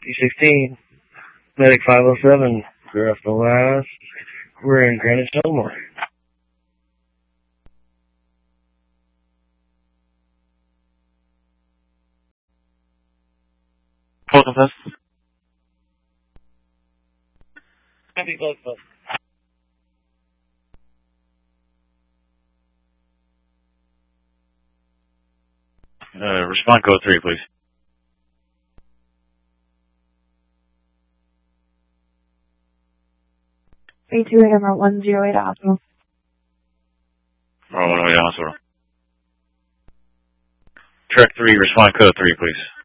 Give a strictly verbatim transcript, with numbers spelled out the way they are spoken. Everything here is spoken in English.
P sixteen, Medic five oh seven, clear off the last. We're in Greenwich, Elmore. Close test. Copy, close test. Uh, respond code three, please. A two Emerald one zero eight Hospital. Oh, no, yeah, hospital. Track three, respond code three, please.